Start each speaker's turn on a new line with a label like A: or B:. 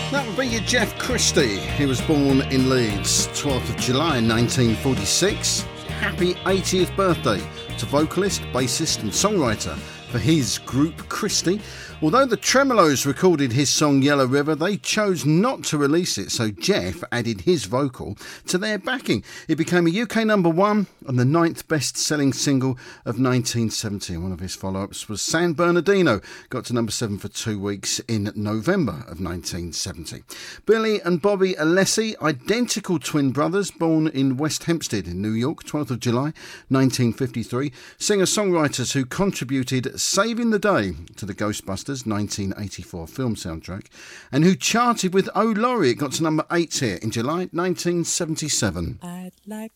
A: That would be your Jeff Christie. He was born in Leeds, 12th of July 1946. Happy 80th birthday to vocalist, bassist and songwriter for his group Christie. Although the Tremeloes recorded his song Yellow River, they chose not to release it, so Jeff added his vocal to their backing. It became a UK number one and the 9th best-selling single of 1970. And one of his follow-ups was San Bernardino, got to number 7 for 2 weeks in November of 1970. Billy and Bobby Alessi, identical twin brothers, born in West Hempstead in New York, 12th of July 1953. Singer-songwriters who contributed Saving the Day to the Ghostbusters 1984 film soundtrack, and who charted with Oh Laurie. It got to number 8 here in July 1977.
B: I'd like